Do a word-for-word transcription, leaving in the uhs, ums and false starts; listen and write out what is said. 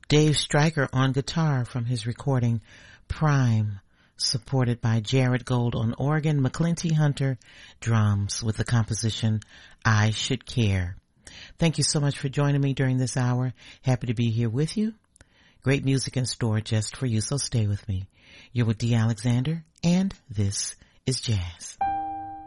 Dave Stryker on guitar from his recording Prime, supported by Jared Gold on organ, McClinty Hunter drums with the composition I Should Care. Thank you so much for joining me during this hour. Happy to be here with you. Great music in store just for you, so stay with me. You're with Dee Alexander, and this is Jazz.